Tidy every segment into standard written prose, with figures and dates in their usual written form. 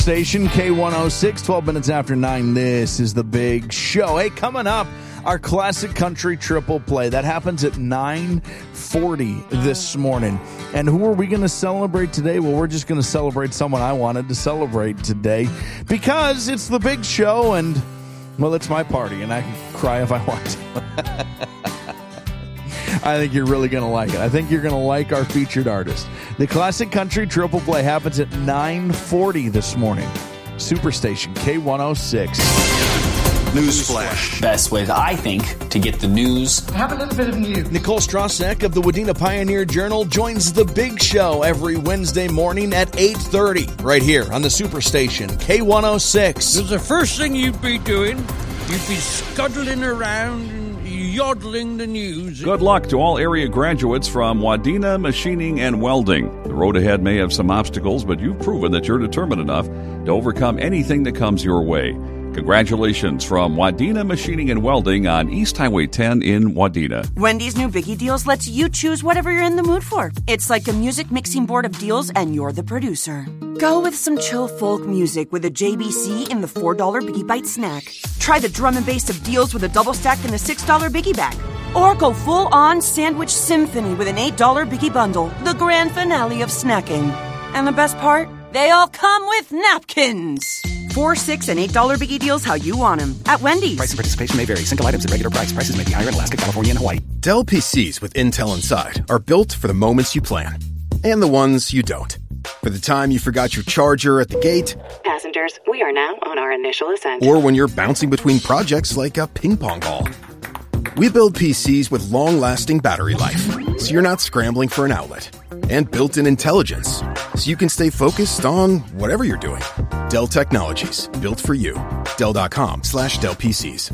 Station K106, 12 minutes after 9. This is the big show. Hey, coming up, our classic country triple play. That happens at 9:40 this morning. And who are we going to celebrate today? Well, we're just going to celebrate someone I wanted to celebrate today because it's the big show and, well, it's my party and I can cry if I want to. I think you're really going to like it. I think you're going to like our featured artist. The classic country triple play happens at 9:40 this morning. Superstation K106. Newsflash. Best way, I think, to get the news. I have a little bit of news. Nicole Strasek of the Wadena Pioneer Journal joins the big show every Wednesday morning at 8:30 right here on the Superstation K106. The first thing you'd be doing, you'd be scuttling around and yodeling the news. Good luck to all area graduates from Wadena Machining and Welding. The road ahead may have some obstacles, but you've proven that you're determined enough to overcome anything that comes your way. Congratulations from Wadena Machining and Welding on East Highway 10 in Wadena. Wendy's new Biggie Deals lets you choose whatever you're in the mood for. It's like a music mixing board of deals, and you're the producer. Go with some chill folk music with a JBC in the $4 Biggie Bite snack. Try the drum and bass of deals with a double stack in the $6 Biggie Bag. Or go full-on sandwich symphony with an $8 Biggie Bundle, the grand finale of snacking. And the best part? They all come with napkins. $4, $6, and $8 Biggie Deals how you want them at Wendy's. Price and participation may vary. Single items at regular price. Prices may be higher in Alaska, California, and Hawaii. Dell PCs with Intel Inside are built for the moments you plan and the ones you don't. For the time you forgot your charger at the gate. Passengers, we are now on our initial ascent. Or when you're bouncing between projects like a ping pong ball. We build PCs with long-lasting battery life, so you're not scrambling for an outlet. And built-in intelligence, so you can stay focused on whatever you're doing. Dell Technologies, built for you. Dell.com/Dell PCs.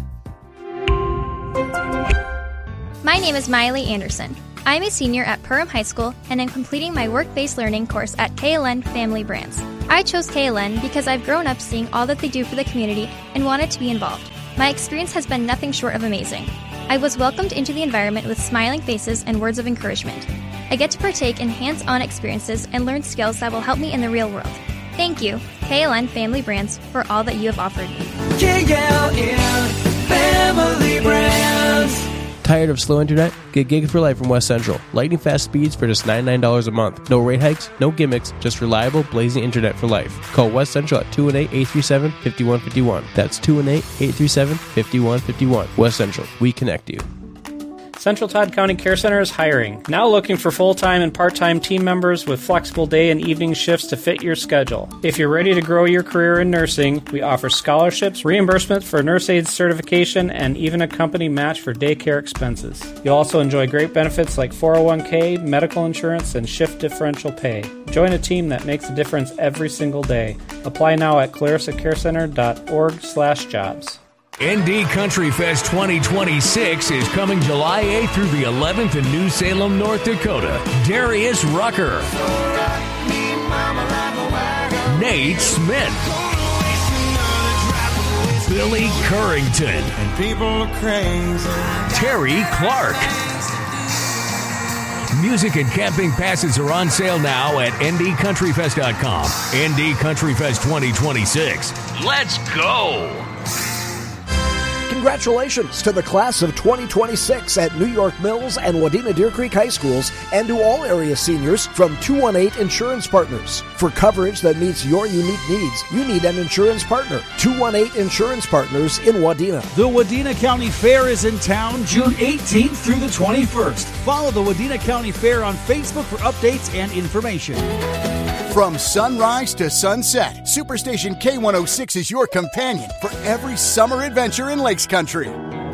My name is Miley Anderson. I'm a senior at Perham High School and am completing my work-based learning course at KLN Family Brands. I chose KLN because I've grown up seeing all that they do for the community and wanted to be involved. My experience has been nothing short of amazing. I was welcomed into the environment with smiling faces and words of encouragement. I get to partake in hands-on experiences and learn skills that will help me in the real world. Thank you, KLN Family Brands, for all that you have offered me. KLN Family Brands. Tired of slow internet? Get Gig for Life from West Central. Lightning fast speeds for just $99 a month. No rate hikes, no gimmicks, just reliable, blazing internet for life. Call West Central at 218-837-5151. That's 218-837-5151. West Central, we connect you. Central Todd County Care Center is hiring. Now looking for full-time and part-time team members with flexible day and evening shifts to fit your schedule. If you're ready to grow your career in nursing, we offer scholarships, reimbursement for nurse aid certification, and even a company match for daycare expenses. You'll also enjoy great benefits like 401k, medical insurance, and shift differential pay. Join a team that makes a difference every single day. Apply now at clarissacareCenter.org/jobs. ND Country Fest 2026 is coming July 8th through the 11th in New Salem, North Dakota. Darius Rucker, Nate Smith, Billy Currington, And people are crazy. Terry Clark. Music and camping passes are on sale now at ndcountryfest.com. ND Country Fest 2026. Let's go! Congratulations to the class of 2026 at New York Mills and Wadena Deer Creek High Schools, and to all area seniors from 218 Insurance Partners. For coverage that meets your unique needs, you need an insurance partner. 218 Insurance Partners in Wadena. The Wadena County Fair is in town June 18th through the 21st. Follow the Wadena County Fair on Facebook for updates and information. From sunrise to sunset, Superstation K106 is your companion for every summer adventure in Lakes Country.